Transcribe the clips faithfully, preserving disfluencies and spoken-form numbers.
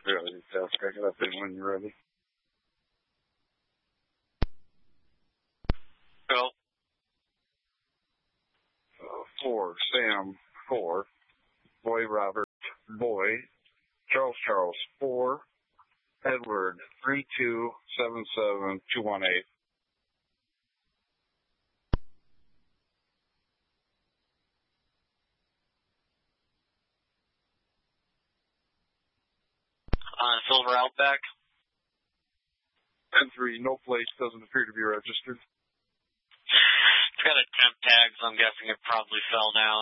Really, I'll pick it up when you're ready. Go. Uh, four, Sam, four. Boy, Robert, boy. Charles, Charles, four. Edward, three two seven seven two one eight. On Silver Outback. ten three, no plate, doesn't appear to be registered. It's got a temp tag, so I'm guessing it probably fell down.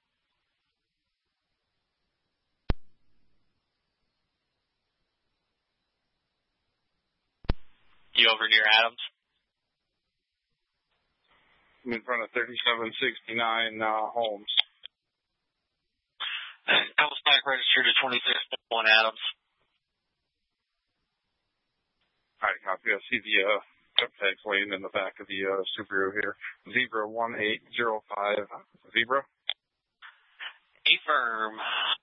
You over near Adams? I'm in front of thirty-seven sixty-nine uh, Holmes. Double stack registered to twenty-six one Adams. All right, copy. I see the uh, temp tags laying in the back of the uh, Subaru here. Zebra one eight zero five. Zebra? Affirm.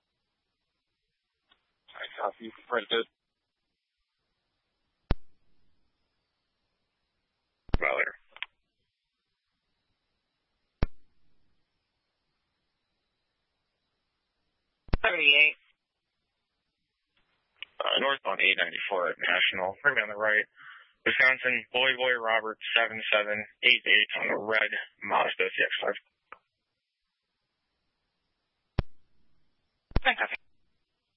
All right, copy. Printed. Weller. thirty-eight. Uh, northbound eight ninety-four at National. Bring me on the right. Wisconsin, Boy Boy Robert seven seven eight eight on a red Mazda C X five. Thank you.